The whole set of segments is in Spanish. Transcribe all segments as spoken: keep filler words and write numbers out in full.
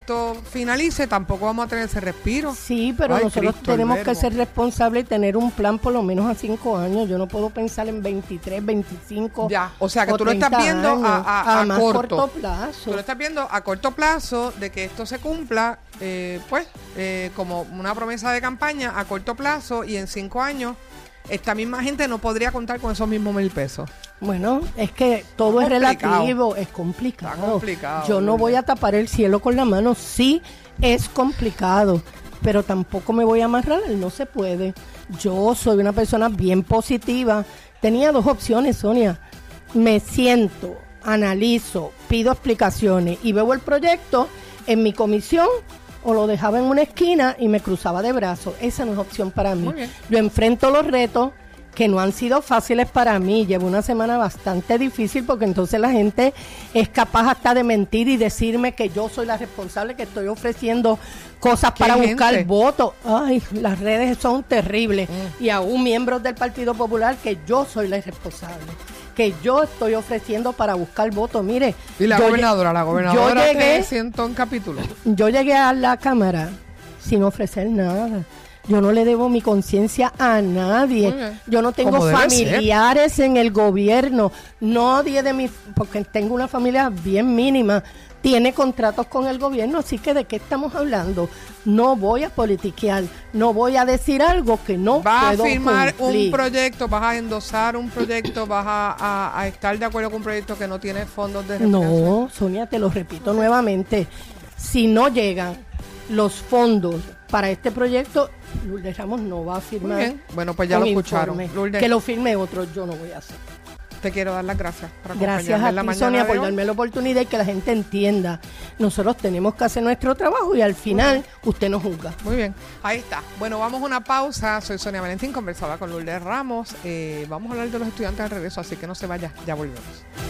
esto finalice, tampoco vamos a tener ese respiro. Sí, pero Ay, nosotros Cristo, tenemos que ser responsables y tener un plan por lo menos a cinco años. Yo no puedo pensar en veintitrés, veinticinco. Ya, o sea que tú lo estás viendo a, a, a, a corto. corto plazo. Tú lo estás viendo a corto plazo de que esto se cumpla, eh, pues, eh, como una promesa de campaña a corto plazo, y en cinco años esta misma gente no podría contar con esos mismos mil pesos. Bueno, es que todo es relativo, es complicado. Está complicado. Yo no voy a tapar el cielo con la mano, sí es complicado, pero tampoco me voy a amarrar, no se puede. Yo soy una persona bien positiva. Tenía dos opciones, Sonia. Me siento, analizo, pido explicaciones y veo el proyecto en mi comisión, o lo dejaba en una esquina y me cruzaba de brazos. Esa no es opción para mí. Yo enfrento los retos que no han sido fáciles para mí. Llevo una semana bastante difícil porque entonces la gente es capaz hasta de mentir y decirme que yo soy la responsable, que estoy ofreciendo cosas para buscar votos. Ay, las redes son terribles. Mm. Y aún miembros del Partido Popular que yo soy la responsable, que yo estoy ofreciendo para buscar votos. Mire, y la gobernadora, la gobernadora yo llegué, te siento en capítulo. Yo llegué a la Cámara sin ofrecer nada. Yo no le debo mi conciencia a nadie. Yo no tengo familiares en el gobierno. Nadie de mis, porque tengo una familia bien mínima, tiene contratos con el gobierno, así que ¿de qué estamos hablando? No voy a politiquear, no voy a decir algo que no vas puedo a firmar cumplir. Un proyecto, vas a endosar un proyecto, vas a, a, a estar de acuerdo con un proyecto que no tiene fondos de refinanciación. No, Sonia, te lo repito nuevamente, si no llegan los fondos para este proyecto, Lourdes Ramos no va a firmar. Muy bien. Bueno, pues ya lo escucharon. Que lo firme otro, yo no voy a hacer. Te quiero dar las gracias por Gracias a ti, Sonia, por darme la oportunidad y que la gente entienda. Nosotros tenemos que hacer nuestro trabajo y al final usted nos juzga. Muy bien, ahí está. Bueno, vamos a una pausa. Soy Sonia Valentín, conversaba con Lourdes Ramos. Eh, vamos a hablar de los estudiantes al regreso, así que no se vaya, ya volvemos.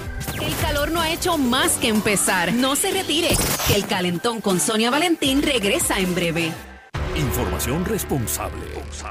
El calor no ha hecho más que empezar. No se retire, que el calentón con Sonia Valentín regresa en breve. Información responsable.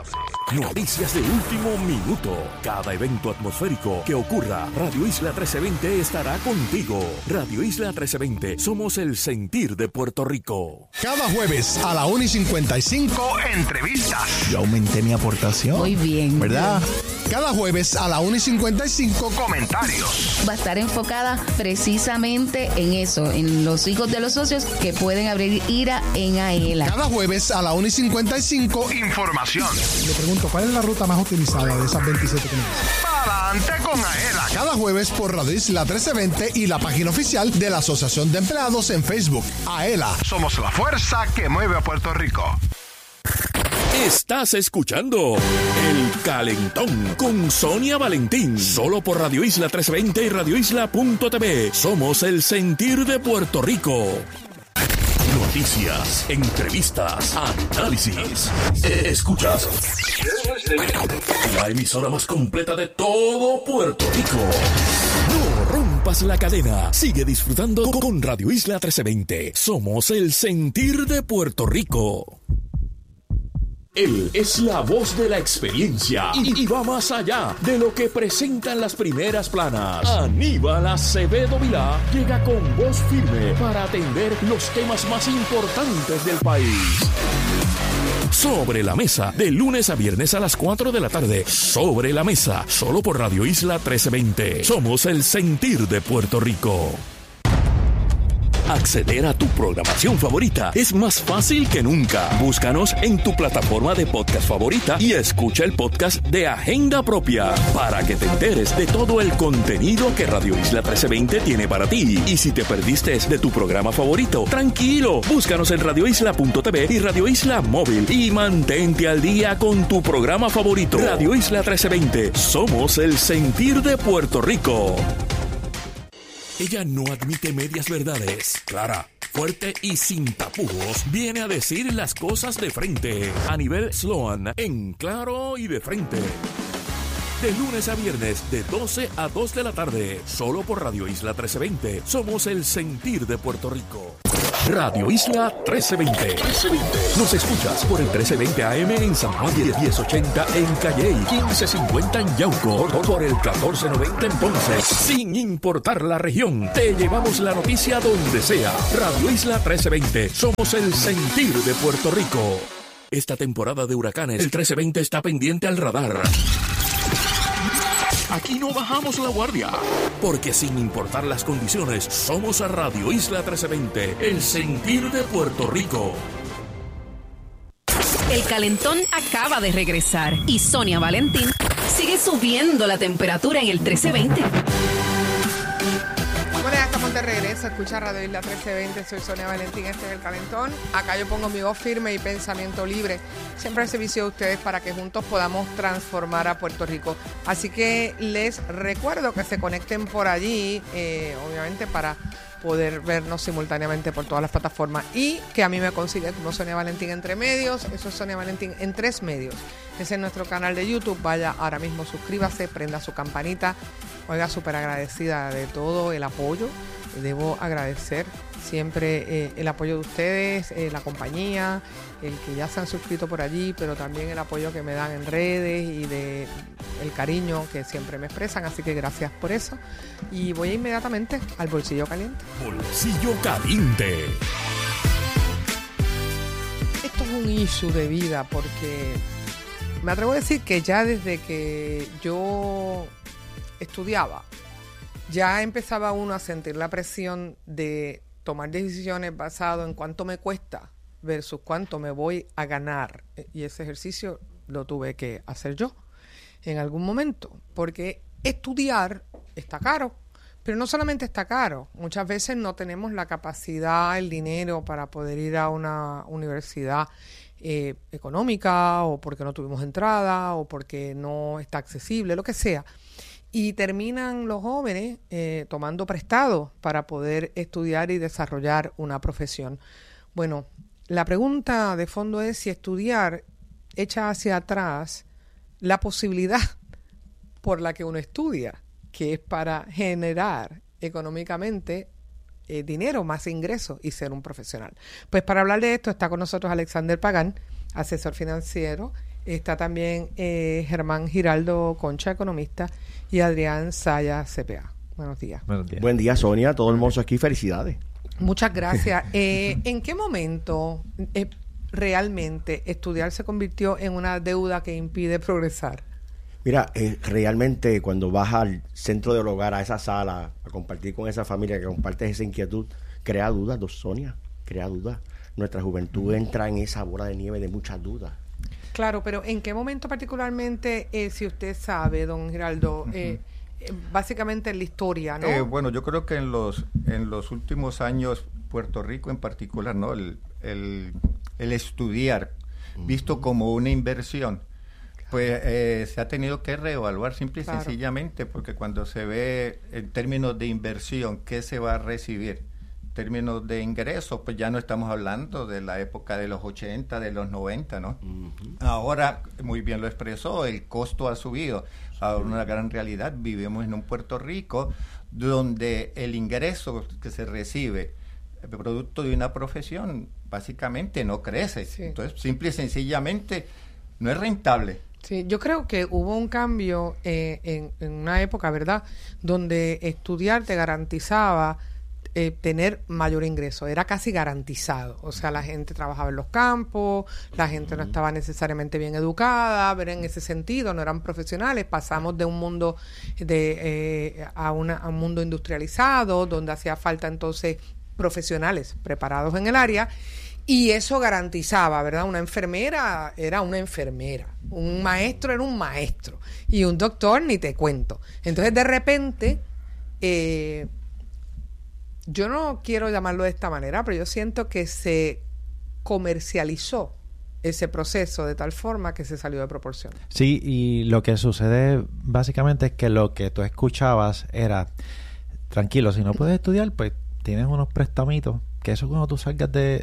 Noticias de último minuto. Cada evento atmosférico que ocurra, Radio Isla trece veinte estará contigo. Radio Isla trece veinte, somos el sentir de Puerto Rico. Cada jueves a la una y cincuenta y cinco, entrevistas. Yo aumenté mi aportación. Muy bien. ¿Verdad? Cada jueves a la una y cincuenta y cinco, comentarios. Va a estar enfocada precisamente en eso, en los hijos de los socios que pueden abrir ira en AELA. Cada jueves a la una y cincuenta y cinco, información. Le pregunto, ¿cuál es la ruta más utilizada de esas veintisiete que me dicen? Pa'lante con AELA. Cada jueves por Radio Isla trece veinte y la página oficial de la Asociación de Empleados en Facebook. AELA, somos la fuerza que mueve a Puerto Rico. Estás escuchando El Calentón con Sonia Valentín, solo por Radio Isla trescientos veinte y radio isla punto t v. Somos el sentir de Puerto Rico. Noticias, entrevistas, análisis. Escuchas la emisora más completa de todo Puerto Rico. No rompas la cadena. Sigue disfrutando con Radio Isla trece veinte. Somos el sentir de Puerto Rico. Él es la voz de la experiencia y, y va más allá de lo que presentan las primeras planas. Aníbal Acevedo Vilá llega con voz firme para atender los temas más importantes del país. Sobre la Mesa, de lunes a viernes a las cuatro de la tarde. Sobre la Mesa, solo por Radio Isla trece veinte. Somos el sentir de Puerto Rico. Acceder a tu programación favorita es más fácil que nunca. Búscanos en tu plataforma de podcast favorita y escucha el podcast de Agenda Propia para que te enteres de todo el contenido que Radio Isla trece veinte tiene para ti. Y si te perdiste de tu programa favorito, tranquilo, búscanos en radio isla punto t v y Radio Isla Móvil y mantente al día con tu programa favorito. Radio Isla trece veinte, somos el sentir de Puerto Rico. Ella no admite medias verdades. Clara, fuerte y sin tapujos, viene a decir las cosas de frente. A nivel Sloan, en Claro y de Frente. De lunes a viernes, de doce a dos de la tarde. Solo por Radio Isla trece veinte. Somos el sentir de Puerto Rico. Radio Isla trece veinte. Nos escuchas por el trece veinte A M en San Juan, diez ochenta en Calley, quince cincuenta en Yauco, por el catorce noventa en Ponce. Sin importar la región, te llevamos la noticia donde sea. Radio Isla trece veinte. Somos el sentir de Puerto Rico. Esta temporada de huracanes, el trece veinte está pendiente al radar. Aquí no bajamos la guardia, porque sin importar las condiciones, somos a Radio Isla trece veinte, el sentir de Puerto Rico. El calentón acaba de regresar y Sonia Valentín sigue subiendo la temperatura en el trece veinte. Bueno, ya estamos de regreso. Escucha Radio Isla trece veinte. Soy Sonia Valentín. Este es El Calentón. Acá yo pongo mi voz firme y pensamiento libre. Siempre al servicio de ustedes para que juntos podamos transformar a Puerto Rico. Así que les recuerdo que se conecten por allí, eh, obviamente para poder vernos simultáneamente por todas las plataformas, y que a mí me consigue como Sonia Valentín Entre Medios. Eso es Sonia Valentín en Tres Medios. Ese es nuestro canal de YouTube. Vaya ahora mismo, suscríbase, prenda su campanita. Oiga, súper agradecida de todo el apoyo. Debo agradecer siempre eh, el apoyo de ustedes, eh, la compañía, el que ya se han suscrito por allí, pero también el apoyo que me dan en redes y de el cariño que siempre me expresan. Así que gracias por eso. Y voy inmediatamente al bolsillo caliente. Bolsillo caliente. Esto es un issue de vida porque me atrevo a decir que ya desde que yo estudiaba, ya empezaba uno a sentir la presión de tomar decisiones basado en cuánto me cuesta versus cuánto me voy a ganar. Y ese ejercicio lo tuve que hacer yo en algún momento, porque estudiar está caro, pero no solamente está caro, muchas veces no tenemos la capacidad, el dinero para poder ir a una universidad eh, económica, o porque no tuvimos entrada, o porque no está accesible, lo que sea. Y terminan los jóvenes eh, tomando prestado para poder estudiar y desarrollar una profesión. Bueno, la pregunta de fondo es si estudiar echa hacia atrás la posibilidad por la que uno estudia, que es para generar económicamente eh, dinero, más ingresos y ser un profesional. Pues para hablar de esto está con nosotros Alexander Pagán, asesor financiero. Está también eh, Germán Giraldo Concha, economista, y Adrián Saya, C P A. Buenos días. Buenos días. Buen día, Sonia. Todo hermoso aquí. Felicidades. Muchas gracias. Eh, ¿En qué momento eh, realmente estudiar se convirtió en una deuda que impide progresar? Mira, eh, realmente cuando vas al centro del hogar, a esa sala, a compartir con esa familia que compartes esa inquietud, crea dudas, dos Sonia, crea dudas. Nuestra juventud entra en esa bola de nieve de muchas dudas. Claro, pero ¿en qué momento particularmente, eh, si usted sabe, don Giraldo, eh, eh, básicamente en la historia, ¿no? Eh, bueno, yo creo que en los en los últimos años, Puerto Rico en particular, ¿no? El, el, el estudiar, visto como una inversión, pues eh, se ha tenido que reevaluar simple y claro. sencillamente, porque cuando se ve en términos de inversión, ¿qué se va a recibir? Términos de ingresos, pues ya no estamos hablando de la época de los ochenta, de los noventa, ¿no? Uh-huh. Ahora, muy bien lo expresó, el costo ha subido. Ahora, una gran realidad, vivimos en un Puerto Rico donde el ingreso que se recibe, el producto de una profesión, básicamente no crece. Sí. Entonces, simple y sencillamente, no es rentable. Sí, yo creo que hubo un cambio eh, en, en una época, ¿verdad?, donde estudiar te garantizaba Eh, tener mayor ingreso, era casi garantizado. O sea, la gente trabajaba en los campos, la gente no estaba necesariamente bien educada, pero en ese sentido no eran profesionales. Pasamos de un mundo de eh, a, una, a un mundo industrializado, donde hacía falta entonces profesionales preparados en el área, y eso garantizaba, ¿verdad? Una enfermera era una enfermera, un maestro era un maestro, y un doctor ni te cuento. Entonces, de repente, eh, yo no quiero llamarlo de esta manera, pero yo siento que se comercializó ese proceso de tal forma que se salió de proporción. Sí, y lo que sucede básicamente es que lo que tú escuchabas era, tranquilo, si no puedes estudiar, pues tienes unos préstamitos, que eso cuando tú salgas de,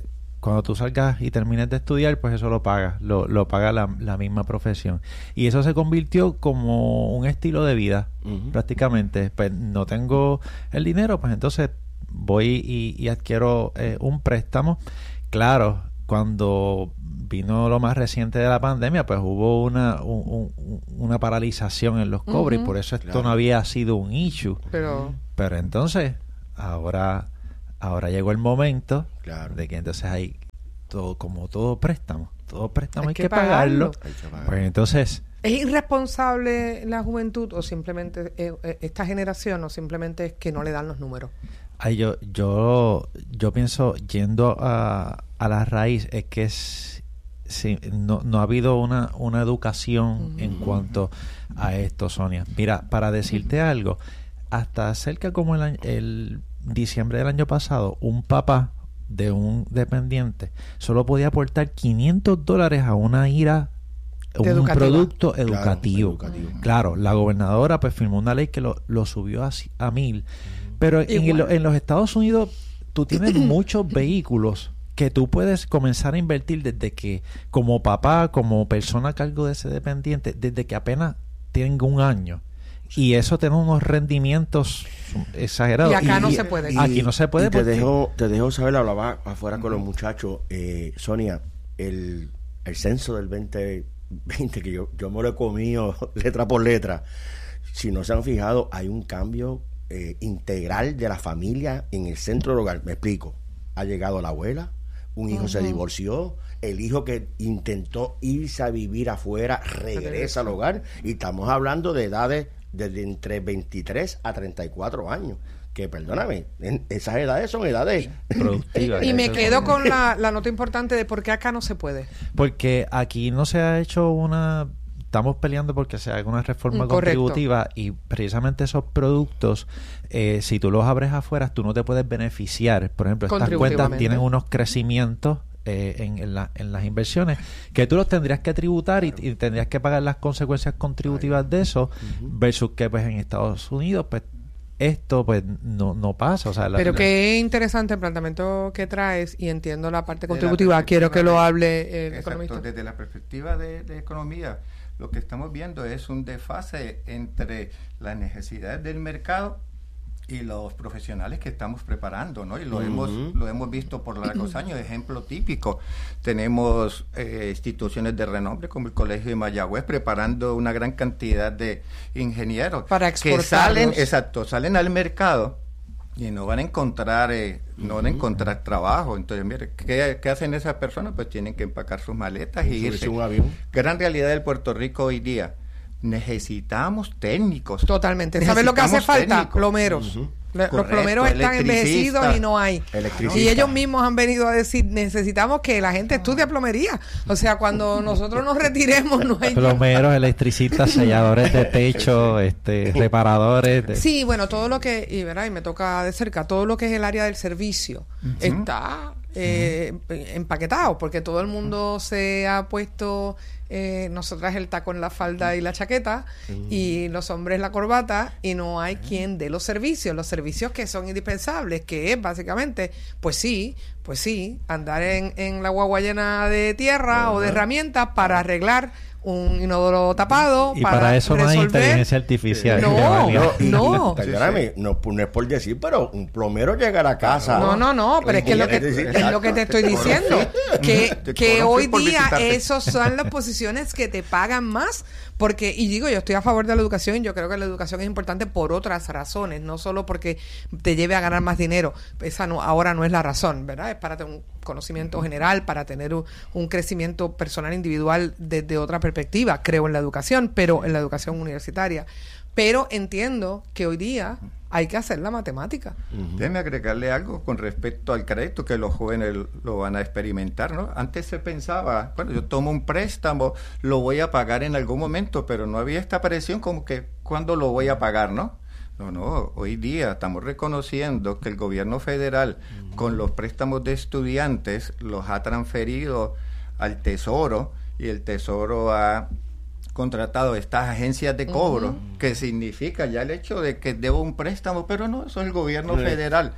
cuando tú salgas y termines de estudiar, pues eso lo pagas, lo, lo paga la, la misma profesión. Y eso se convirtió como un estilo de vida, uh-huh. prácticamente. Pues no tengo el dinero, pues entonces voy y, y adquiero eh, un préstamo. Claro, cuando vino lo más reciente de la pandemia, pues hubo una un, un, una paralización en los cobros, uh-huh. y por eso esto claro. no había sido un issue. Pero, Pero entonces, ahora... Ahora llegó el momento claro. de que entonces hay todo, como todo préstamo, todo préstamo hay, hay que, que pagarlo. pagarlo. Hay que pagarlo. Pues entonces, ¿es irresponsable la juventud o simplemente eh, esta generación o simplemente es que no le dan los números? Ay, yo, yo, yo pienso, yendo a, a la raíz, es que es, sí, no, no ha habido una, una educación uh-huh. en cuanto a esto, Sonia. Mira, para decirte uh-huh. algo, hasta cerca como el, el diciembre del año pasado, un papá de un dependiente solo podía aportar quinientos dólares a una IRA, un educativa. producto educativo. Claro, educativo. Claro, la gobernadora pues firmó una ley que lo, lo subió a, a mil. Pero en, en los Estados Unidos tú tienes muchos vehículos que tú puedes comenzar a invertir desde que, como papá, como persona a cargo de ese dependiente, desde que apenas tenga un año. Y eso tiene unos rendimientos exagerados. Y acá y, no y, se puede. Y, aquí no se puede. Y te porque... dejo, te dejo saber, hablaba afuera con los muchachos, eh, Sonia, el, el censo del veinte veinte, que yo, yo me lo he comido letra por letra. Si no se han fijado, hay un cambio eh, integral de la familia en el centro del hogar. Me explico. Ha llegado la abuela, un hijo uh-huh. se divorció, el hijo que intentó irse a vivir afuera regresa al hogar, y estamos hablando de edades desde entre veintitrés a treinta y cuatro años, que perdóname, en esas edades son edades productivas. Y me quedo con la, la nota importante de por qué acá no se puede. Porque aquí no se ha hecho una... Estamos peleando porque se haga una reforma Correcto. contributiva, y precisamente esos productos, eh, si tú los abres afuera, tú no te puedes beneficiar. Por ejemplo, estas cuentas tienen unos crecimientos eh, en, en, la, en las inversiones que tú los tendrías que tributar, y, y tendrías que pagar las consecuencias contributivas de eso, uh-huh. versus que pues en Estados Unidos pues esto pues no, no pasa. O sea, la, Pero la, qué interesante el planteamiento que traes, y entiendo la parte contributiva. Quiero que lo hable el exacto, economista. Desde la perspectiva de, de economía, lo que estamos viendo es un desfase entre las necesidades del mercado y los profesionales que estamos preparando, ¿no? Y lo uh-huh. hemos lo hemos visto por largos años. Ejemplo típico, tenemos eh, instituciones de renombre como el Colegio de Mayagüez preparando una gran cantidad de ingenieros para que salen, exacto, salen al mercado y no van a encontrar eh, no uh-huh. van a encontrar trabajo. Entonces, mire, ¿qué, qué hacen esas personas? Pues tienen que empacar sus maletas y irse. Un avión. Gran realidad del Puerto Rico hoy día. Necesitamos técnicos. Totalmente. ¿Sabes lo que hace falta? Técnicos. Plomeros. Uh-huh. Los Correcto, plomeros están envejecidos y no hay. Y ellos mismos han venido a decir, necesitamos que la gente estudie plomería. O sea, cuando nosotros nos retiremos no hay... Plomeros, electricistas, selladores de techo, este, reparadores. De... Sí, bueno, todo lo que, y, ¿verdad? y me toca de cerca, todo lo que es el área del servicio uh-huh. está eh, uh-huh. empaquetado, porque todo el mundo se ha puesto... Eh, nosotras el taco en la falda y la chaqueta, uh-huh. y los hombres la corbata, y no hay uh-huh. quien dé los servicios, los servicios que son indispensables, que es básicamente, pues sí, pues sí, andar en, en la guagua llena de tierra uh-huh. o de herramientas para arreglar un inodoro tapado. Y para, para eso no hay inteligencia artificial. No, no, no. Perdóname, no, no es por decir, pero un plomero llegar a casa. No, no, no, pero es que es lo que, es lo que te estoy diciendo. Que, que hoy día esas son las posiciones que te pagan más. Porque, y digo, yo estoy a favor de la educación, y yo creo que la educación es importante por otras razones, no solo porque te lleve a ganar más dinero. Esa no, ahora no es la razón, ¿verdad? Es para tener un conocimiento general, para tener un, un crecimiento personal individual desde otra perspectiva. Creo en la educación, pero en la educación universitaria. Pero entiendo que hoy día hay que hacer la matemática. Uh-huh. Déjeme agregarle algo con respecto al crédito, que los jóvenes lo van a experimentar, ¿no? Antes se pensaba, bueno, yo tomo un préstamo, lo voy a pagar en algún momento, pero no había esta presión como que, ¿cuándo lo voy a pagar, no? No, no, hoy día estamos reconociendo que el gobierno federal, uh-huh. con los préstamos de estudiantes, los ha transferido al Tesoro, y el Tesoro ha contratado estas agencias de cobro, uh-huh. que significa ya el hecho de que debo un préstamo, pero no, eso es el gobierno uh-huh. federal.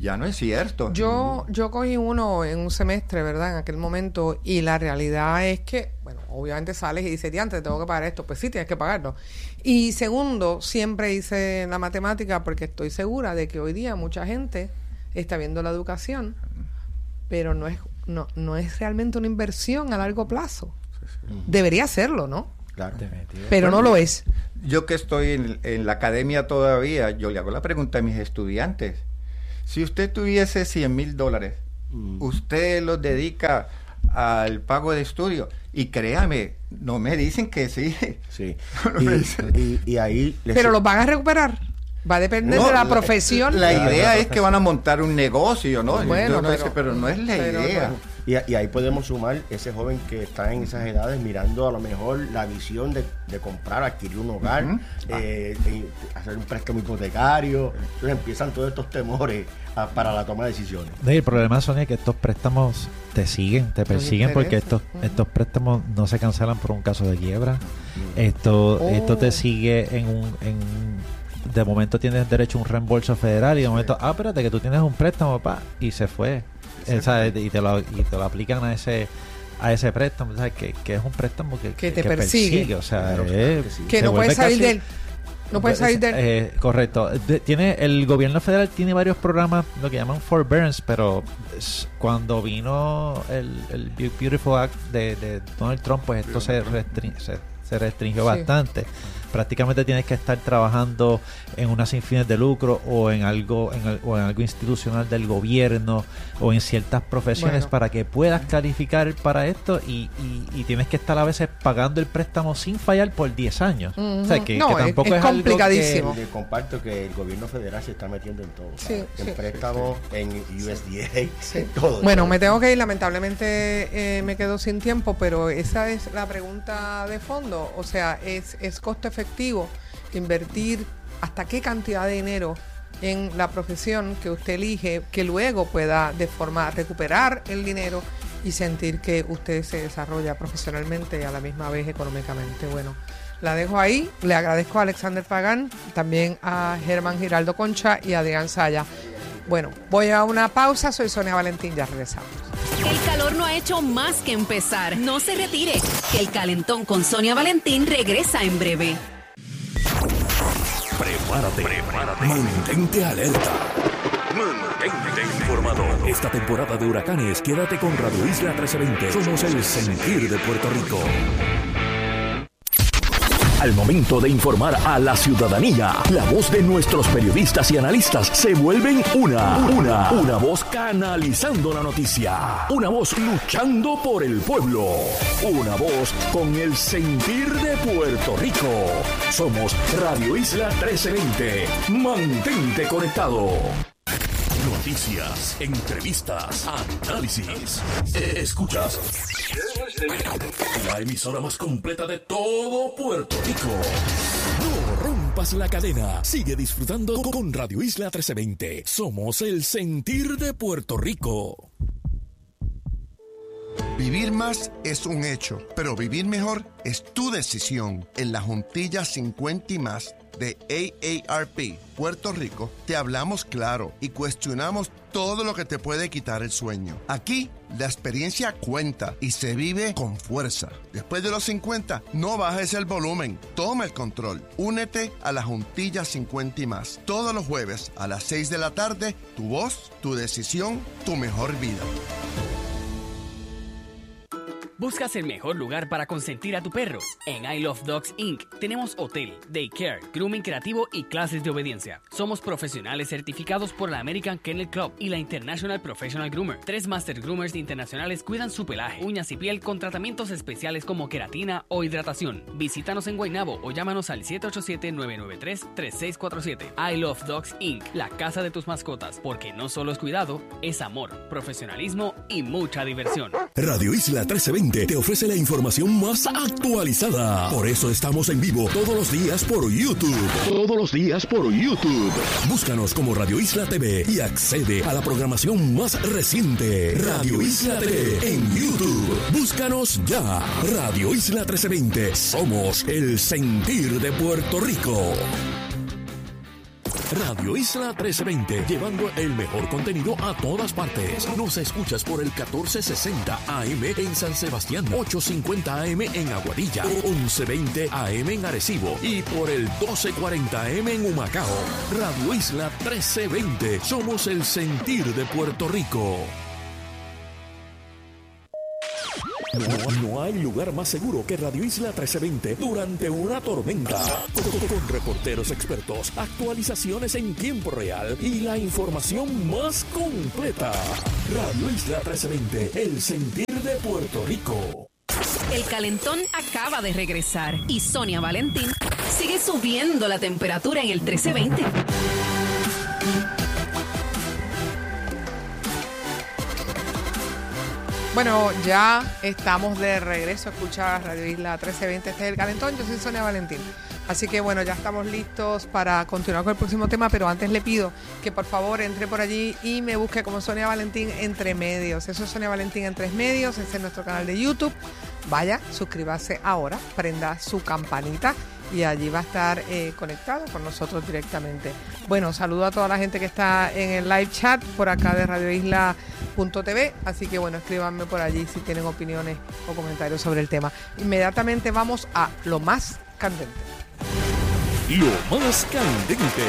Ya no es cierto. Yo, yo cogí uno en un semestre, ¿verdad? En aquel momento, y la realidad es que, bueno, obviamente sales y dices, diantre, tengo que pagar esto. Pues sí, tienes que pagarlo. Y segundo, siempre hice la matemática porque estoy segura de que hoy día mucha gente está viendo la educación, pero no es, no, no es realmente una inversión a largo plazo. Debería serlo, ¿no? Claro. Pero bueno, no lo es. Yo que estoy en, en la academia todavía, yo le hago la pregunta a mis estudiantes. Si usted tuviese cien mil dólares, mm. usted los dedica al pago de estudio. Y créame, no me dicen que sí. Sí. No y, me dicen. Y, y ahí Pero los van a recuperar. Va a depender no, de la, la profesión. La idea es que van a montar un negocio, ¿no? Bueno, no pero, sé, pero no es la idea. No. Y, y ahí podemos sumar ese joven que está en esas edades mirando a lo mejor la visión de, de comprar, adquirir un hogar, uh-huh. eh, ah. hacer un préstamo hipotecario. Entonces empiezan todos estos temores a, para la toma de decisiones. El problema, Sonia, es que estos préstamos te siguen, te persiguen porque estos, uh-huh. estos préstamos no se cancelan por un caso de quiebra. Uh-huh. Esto, oh. esto te sigue en un... En, de momento tienes derecho a un reembolso federal y de momento, sí. ah, espérate que tú tienes un préstamo, papá, y se fue. Sí, o sea, y te lo y te lo aplican a ese a ese préstamo, o sea, que, que es un préstamo que, que te que persigue. persigue, o sea, claro, eh, que, sí. que no puedes salir del no puedes salir del eh, correcto. De, tiene el gobierno federal tiene varios programas, lo que llaman forbearance, pero cuando vino el, el Beautiful Act de, de Donald Trump, pues esto se restringió se, se restringió sí. bastante. Prácticamente tienes que estar trabajando en unas sin fines de lucro o en algo en, o en algo institucional del gobierno o en ciertas profesiones bueno. para que puedas calificar para esto y, y, y tienes que estar a veces pagando el préstamo sin fallar por diez años. Uh-huh. O sea, que, no, que tampoco es, es, es complicadísimo. Algo que, comparto que el gobierno federal se está metiendo en todo. Sí, en sí, préstamos, sí, en U S D A, sí. en todo. Bueno, me tengo que ir, lamentablemente eh, me quedo sin tiempo, pero esa es la pregunta de fondo. O sea, es, es costo efectivo efectivo invertir hasta qué cantidad de dinero en la profesión que usted elige, que luego pueda de forma recuperar el dinero y sentir que usted se desarrolla profesionalmente y a la misma vez económicamente. Bueno, la dejo ahí. Le agradezco a Alexander Pagán, también a Germán Giraldo Concha y a Adrián Saya. Bueno, voy a una pausa. Soy Sonia Valentín, ya regresamos. El calor no ha hecho más que empezar. No se retire. El calentón con Sonia Valentín regresa en breve. Prepárate, prepárate. Mantente alerta. Mantente informado. Esta temporada de huracanes, quédate con Radio Isla trece veinte. Somos el sentir de Puerto Rico. Al momento de informar a la ciudadanía, la voz de nuestros periodistas y analistas se vuelven una, una, una voz canalizando la noticia, una voz luchando por el pueblo, una voz con el sentir de Puerto Rico. Somos Radio Isla trece veinte. Mantente conectado. Noticias, entrevistas, análisis. Escuchas la emisora más completa de todo Puerto Rico. No rompas la cadena. Sigue disfrutando con Radio Isla trece veinte. Somos el sentir de Puerto Rico. Vivir más es un hecho, pero vivir mejor es tu decisión. En la Juntilla cincuenta y más de A A R P Puerto Rico, te hablamos claro y cuestionamos todo lo que te puede quitar el sueño. Aquí, la experiencia cuenta y se vive con fuerza. Después de los cincuenta, no bajes el volumen, toma el control. Únete a la Juntilla cincuenta y más. Todos los jueves a las seis de la tarde, tu voz, tu decisión, tu mejor vida. ¿Buscas el mejor lugar para consentir a tu perro? En I Love Dogs incorporated tenemos hotel, daycare, grooming creativo y clases de obediencia. Somos profesionales certificados por la American Kennel Club y la International Professional Groomer. Tres Master Groomers internacionales cuidan su pelaje, uñas y piel con tratamientos especiales como queratina o hidratación. Visítanos en Guaynabo o llámanos al siete ocho siete, nueve nueve tres, tres seis cuatro siete. I Love Dogs incorporated, la casa de tus mascotas, porque no solo es cuidado, es amor, profesionalismo y mucha diversión. Radio Isla trece veinte te ofrece la información más actualizada. Por eso estamos en vivo todos los días por YouTube. Todos los días por YouTube. Búscanos como Radio Isla T V y accede a la programación más reciente. Radio Isla T V en YouTube. Búscanos ya. Radio Isla trece veinte. Somos el sentir de Puerto Rico. Radio Isla trece veinte, llevando el mejor contenido a todas partes. Nos escuchas por el catorce sesenta A M en San Sebastián, ochocientos cincuenta A M en Aguadilla, once veinte A M en Arecibo y por el doce cuarenta A M en Humacao. Radio Isla trece veinte, somos el sentir de Puerto Rico. No, no hay lugar más seguro que Radio Isla trece veinte durante una tormenta. Con, con reporteros expertos, actualizaciones en tiempo real y la información más completa. Radio Isla trece veinte, el sentir de Puerto Rico. El calentón acaba de regresar y Sonia Valentín sigue subiendo la temperatura en el trece veinte. Bueno, ya estamos de regreso a escuchar Radio Isla trece veinte. Este es el calentón, yo soy Sonia Valentín. Así que bueno, ya estamos listos para continuar con el próximo tema, pero antes le pido que por favor entre por allí y me busque como Sonia Valentín Entre Medios. Eso es Sonia Valentín Entre Medios, ese es nuestro canal de YouTube. Vaya, suscríbase ahora, prenda su campanita y allí va a estar eh, conectado con nosotros directamente. Bueno, saludo a toda la gente que está en el live chat por acá de radio isla punto t v, así que bueno, escríbanme por allí si tienen opiniones o comentarios sobre el tema. Inmediatamente vamos a lo más candente. Lo más candente.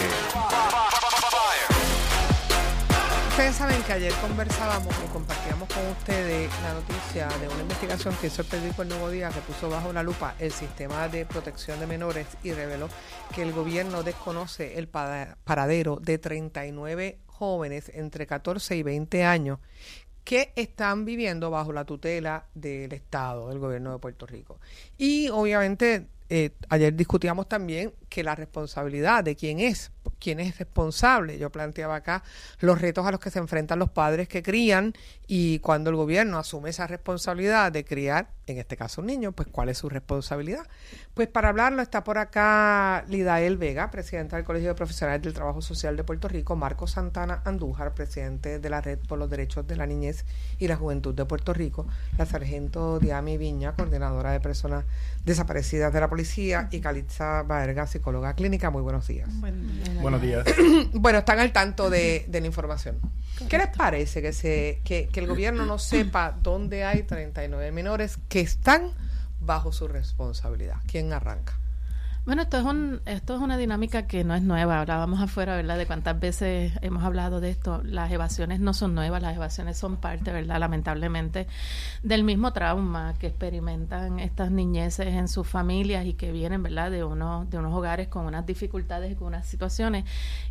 Ustedes saben que ayer conversábamos o compartíamos con ustedes la noticia de una investigación que hizo el periódico El Nuevo Día, que puso bajo la lupa el sistema de protección de menores y reveló que el gobierno desconoce el paradero de treinta y nueve jóvenes entre catorce y veinte años que están viviendo bajo la tutela del Estado, del gobierno de Puerto Rico. Y obviamente eh, ayer discutíamos también que la responsabilidad de quién es, quién es responsable. Yo planteaba acá los retos a los que se enfrentan los padres que crían y cuando el gobierno asume esa responsabilidad de criar, en este caso un niño, pues ¿cuál es su responsabilidad? Pues para hablarlo está por acá Lidael Vega, presidenta del Colegio de Profesionales del Trabajo Social de Puerto Rico, Marco Santana Andújar, presidente de la Red por los Derechos de la Niñez y la Juventud de Puerto Rico, la sargento Diami Viña, coordinadora de personas desaparecidas de la policía, y Calitza Baerga, psicóloga clínica. Muy buenos días. Buen, buenos días. Bueno, están al tanto de, de la información. ¿Qué les parece que se que, que el gobierno no sepa dónde hay treinta y nueve menores que están bajo su responsabilidad? ¿Quién arranca? Bueno, esto es un esto es una dinámica que no es nueva. Hablábamos afuera, ¿verdad?, de cuántas veces hemos hablado de esto. Las evasiones no son nuevas, las evasiones son parte, ¿verdad?, lamentablemente, del mismo trauma que experimentan estas niñeces en sus familias y que vienen, ¿verdad?, de unos de unos hogares con unas dificultades y con unas situaciones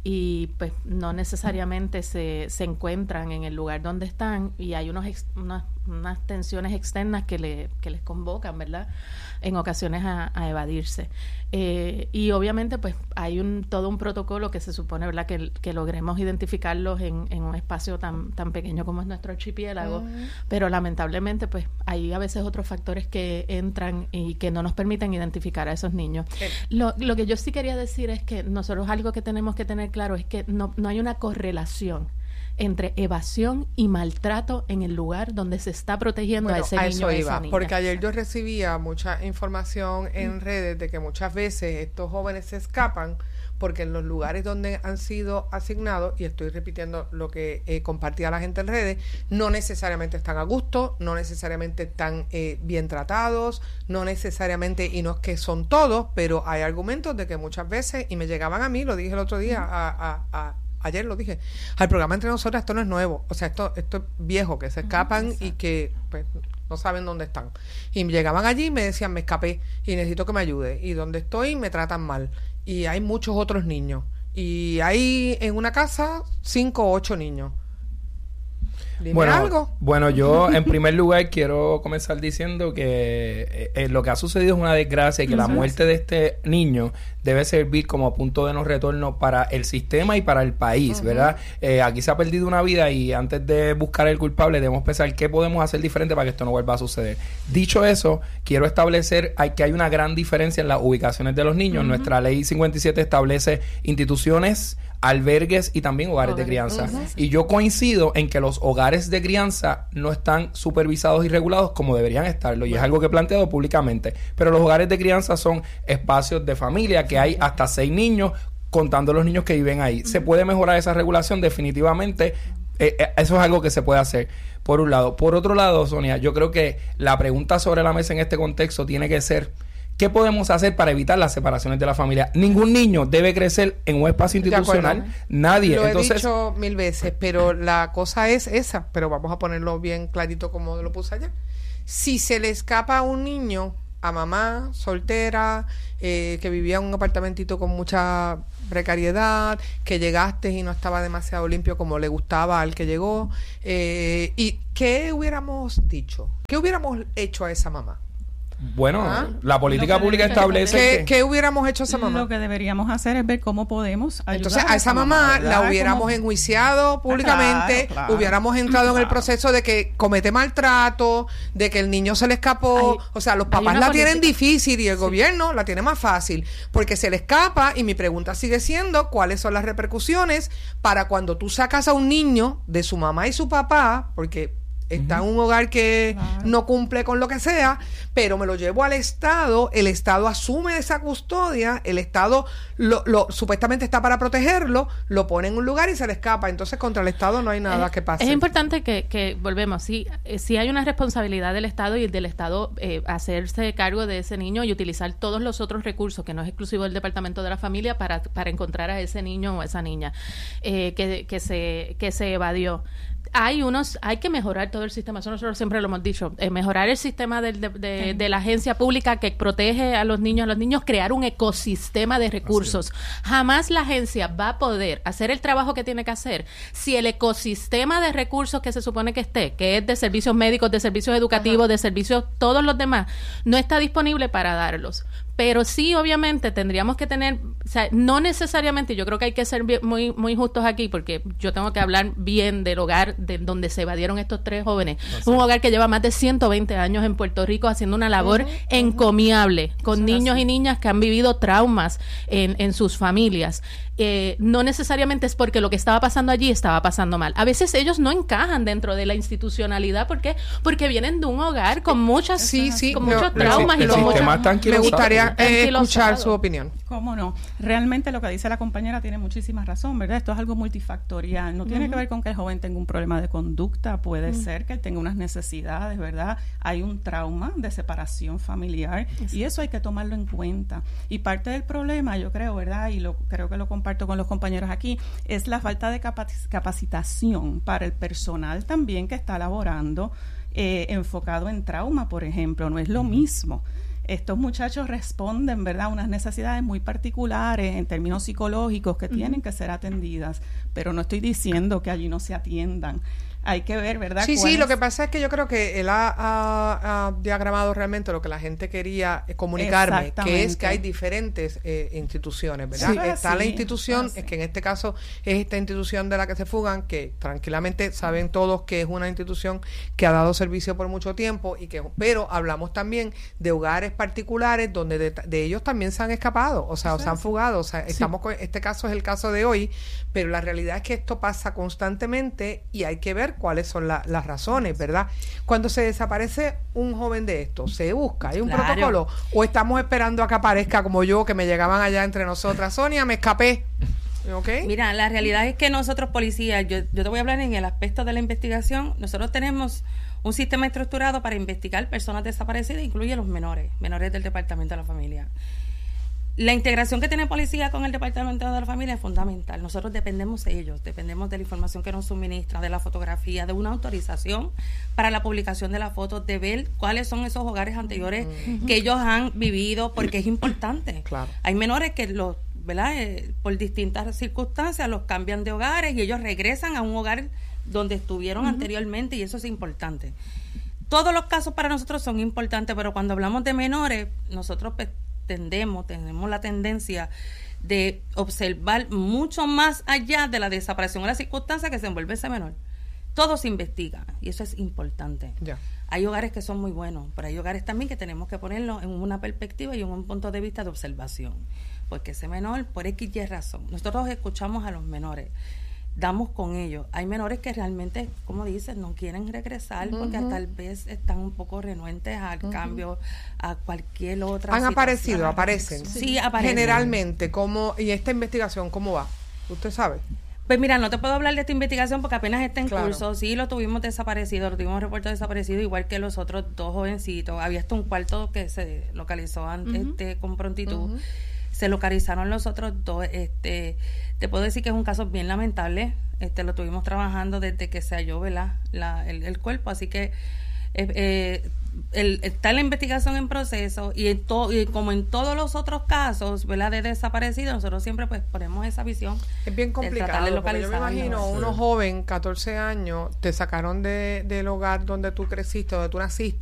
y pues no necesariamente se, se encuentran en el lugar donde están y hay unos ex, unas, unas tensiones externas que, le, que les convocan, ¿verdad?, en ocasiones a, a evadirse. Eh, y obviamente pues hay un todo un protocolo que se supone, ¿verdad?, que, que logremos identificarlos en, en un espacio tan tan pequeño como es nuestro archipiélago, uh-huh. Pero lamentablemente pues hay a veces otros factores que entran y que no nos permiten identificar a esos niños. Okay. Lo, lo que yo sí quería decir es que nosotros algo que tenemos que tener claro es que no, no hay una correlación entre evasión y maltrato en el lugar donde se está protegiendo bueno, a ese a niño o a esa niña. Porque ayer yo recibía mucha información en redes de que muchas veces estos jóvenes se escapan porque en los lugares donde han sido asignados, y estoy repitiendo lo que eh, compartía la gente en redes, no necesariamente están a gusto, no necesariamente están eh, bien tratados, no necesariamente, y no es que son todos, pero hay argumentos de que muchas veces, y me llegaban a mí, lo dije el otro día, a, a, a ayer lo dije, al programa Entre Nosotros, esto no es nuevo, o sea, esto esto es viejo, que se escapan uh-huh, y que pues no saben dónde están. Y llegaban allí y me decían, me escapé y necesito que me ayude, y donde estoy me tratan mal, y hay muchos otros niños, y hay en una casa cinco o ocho niños. Dime bueno, algo. Bueno, yo en primer lugar quiero comenzar diciendo que eh, lo que ha sucedido es una desgracia y que uh-huh. la muerte de este niño debe servir como punto de no retorno para el sistema y para el país, uh-huh. ¿verdad? Eh, aquí se ha perdido una vida y antes de buscar el culpable debemos pensar qué podemos hacer diferente para que esto no vuelva a suceder. Dicho eso, quiero establecer hay, que hay una gran diferencia en las ubicaciones de los niños. Uh-huh. Nuestra ley cincuenta y siete establece instituciones, albergues y también hogares okay. de crianza. Uh-huh. Y yo coincido en que los hogares de crianza no están supervisados y regulados como deberían estarlo, y bueno. es algo que he planteado públicamente. Pero los hogares de crianza son espacios de familia que hay hasta seis niños contando los niños que viven ahí. ¿Se puede mejorar esa regulación? Definitivamente. Eh, eh, eso es algo que se puede hacer, por un lado. Por otro lado, Sonia, yo creo que la pregunta sobre la mesa en este contexto tiene que ser: ¿qué podemos hacer para evitar las separaciones de la familia? Ningún niño debe crecer en un espacio institucional. Nadie. Lo Entonces, he dicho mil veces, pero la cosa es esa. Pero vamos a ponerlo bien clarito como lo puse ayer. Si se le escapa a un niño, a mamá soltera, eh, que vivía en un apartamentito con mucha precariedad, que llegaste y no estaba demasiado limpio como le gustaba al que llegó, eh, ¿y qué hubiéramos dicho? ¿Qué hubiéramos hecho a esa mamá? Bueno, ¿Ah? la política pública establece ¿Qué, que... ¿Qué hubiéramos hecho a esa mamá? Lo que deberíamos hacer es ver cómo podemos ayudar. Entonces a esa mamá, ¿verdad? la hubiéramos Como... enjuiciado públicamente, claro, claro. hubiéramos entrado claro. en el proceso de que comete maltrato, de que el niño se le escapó. Hay, o sea, los papás la tienen difícil y el sí. gobierno la tiene más fácil porque se le escapa. Y mi pregunta sigue siendo: ¿cuáles son las repercusiones para cuando tú sacas a un niño de su mamá y su papá? Porque está en un hogar que claro. no cumple con lo que sea, pero me lo llevo al Estado, el Estado asume esa custodia, el Estado lo, lo supuestamente está para protegerlo, lo pone en un lugar y se le escapa. Entonces contra el Estado no hay nada es, que pase. Es importante que, que volvemos, sí, sí hay una responsabilidad del Estado y del Estado eh, hacerse cargo de ese niño y utilizar todos los otros recursos, que no es exclusivo del Departamento de la Familia, para, para encontrar a ese niño o esa niña eh, que, que, se, que se evadió. Hay unos, hay que mejorar todo el sistema, eso nosotros siempre lo hemos dicho, eh, mejorar el sistema de, de, de, sí. de la agencia pública que protege a los niños, a los niños, crear un ecosistema de recursos. Jamás la agencia va a poder hacer el trabajo que tiene que hacer si el ecosistema de recursos que se supone que esté, que es de servicios médicos, de servicios educativos, Ajá. de servicios, todos los demás, no está disponible para darlos. Pero sí, obviamente, tendríamos que tener, o sea, no necesariamente, yo creo que hay que ser bien, muy muy justos aquí, porque yo tengo que hablar bien del hogar de donde se evadieron estos tres jóvenes. No sé. Un hogar que lleva más de ciento veinte años en Puerto Rico haciendo una labor uh-huh, encomiable, uh-huh. con Eso niños y niñas que han vivido traumas en, en sus familias. Eh, no necesariamente es porque lo que estaba pasando allí estaba pasando mal. A veces ellos no encajan dentro de la institucionalidad. ¿Por qué? Porque vienen de un hogar con muchas sí, sí, con pero, muchos traumas el, el y con muchas... Me gustaría eh, escuchar su opinión. ¿Cómo no? Realmente lo que dice la compañera tiene muchísima razón, ¿verdad? Esto es algo multifactorial. No uh-huh. tiene que ver con que el joven tenga un problema de conducta. Puede uh-huh. ser que él tenga unas necesidades, ¿verdad? Hay un trauma de separación familiar sí. y eso hay que tomarlo en cuenta. Y parte del problema, yo creo, ¿verdad? Y lo creo que lo comparto con los compañeros aquí, es la falta de capac- capacitación para el personal también que está laborando eh, enfocado en trauma, por ejemplo. No es lo mismo. Estos muchachos responden, ¿verdad?, a unas necesidades muy particulares en términos psicológicos que uh-huh. tienen que ser atendidas, pero no estoy diciendo que allí no se atiendan. Hay que ver, ¿verdad? Sí, sí, es? Lo que pasa es que yo creo que él ha, ha, ha diagramado realmente lo que la gente quería comunicarme, que es que hay diferentes eh, instituciones, ¿verdad? Sí, Está sí, la institución, es que en este caso es esta institución de la que se fugan, que tranquilamente saben todos que es una institución que ha dado servicio por mucho tiempo, y que pero hablamos también de hogares particulares donde de, de ellos también se han escapado, o sea, o se han fugado, o sea, sí. estamos con, este caso es el caso de hoy, pero la realidad es que esto pasa constantemente y hay que ver cuáles son la, las razones, ¿verdad? Cuando se desaparece un joven de esto, ¿se busca? ¿Hay un claro. protocolo? ¿O estamos esperando a que aparezca como yo, que me llegaban allá entre nosotras? Sonia, me escapé. ¿Okay? Mira, la realidad es que nosotros policías, yo, yo te voy a hablar en el aspecto de la investigación, nosotros tenemos un sistema estructurado para investigar personas desaparecidas, incluye los menores, menores del Departamento de la Familia. La integración que tiene policía con el Departamento de la Familia es fundamental. Nosotros dependemos de ellos, dependemos de la información que nos suministran, de la fotografía, de una autorización para la publicación de las fotos, de ver cuáles son esos hogares anteriores uh-huh. que ellos han vivido, porque es importante. Claro. Hay menores que los, ¿verdad? Eh, por distintas circunstancias los cambian de hogares y ellos regresan a un hogar donde estuvieron uh-huh. anteriormente, y eso es importante. Todos los casos para nosotros son importantes, pero cuando hablamos de menores, nosotros pues, tendemos, tenemos la tendencia de observar mucho más allá de la desaparición o la circunstancia que se envuelve ese menor. Todo se investiga y eso es importante. Yeah. Hay hogares que son muy buenos, pero hay hogares también que tenemos que ponerlo en una perspectiva y en un punto de vista de observación, porque ese menor, por X y razón, nosotros escuchamos a los menores. damos con ellos. Hay menores que realmente, como dices, no quieren regresar porque Ujú. tal vez están un poco renuentes al Ujú. cambio, a cualquier otra Han situación. aparecido, aparecen. Sí, aparecen. Generalmente, ¿cómo, y esta investigación cómo va? ¿Usted sabe? Pues mira, no te puedo hablar de esta investigación porque apenas está en Claro. curso. Sí, lo tuvimos desaparecido, lo tuvimos reportado desaparecido, igual que los otros dos jovencitos. Había hasta un cuarto que se localizó antes, Ujú. este, con prontitud. Ujú. Se localizaron los otros dos. Este, te puedo decir que es un caso bien lamentable. Este, lo tuvimos trabajando desde que se halló, ¿verdad? La, el, el cuerpo, así que eh, eh, el, está la investigación en proceso y, en to, y como en todos los otros casos, ¿verdad? De desaparecidos, nosotros siempre pues ponemos esa visión. Es bien de tratar de complicado, porque yo me localizarlos. imagino Sí. uno joven, catorce años, te sacaron de, del hogar donde tú creciste, donde tú naciste,